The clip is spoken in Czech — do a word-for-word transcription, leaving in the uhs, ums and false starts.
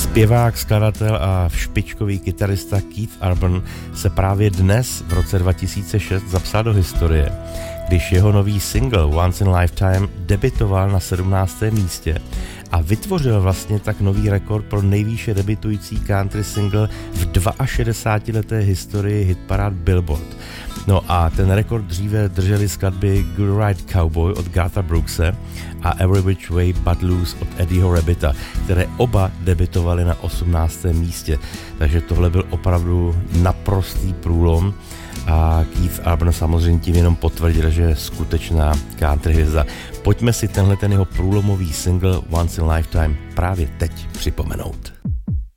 Zpěvák, skladatel a špičkový kytarista Keith Urban se právě dnes v roce dva tisíce šest zapsal do historie, když jeho nový single Once in a Lifetime debitoval na sedmnáctém místě a vytvořil vlastně tak nový rekord pro nejvýše debitující country single v šedesátileté historii hitparád Billboard. No a ten rekord dříve drželi skladby Good Ride Cowboy od Gartha Brookse a Every Which Way But Loose od Eddieho Rabbita, které oba debitovaly na osmnáctém místě. Takže tohle byl opravdu naprostý průlom a Keith Urban samozřejmě tím jenom potvrdil, že je skutečná country hvězda. Pojďme si tenhle ten jeho průlomový single Once in a Lifetime právě teď připomenout.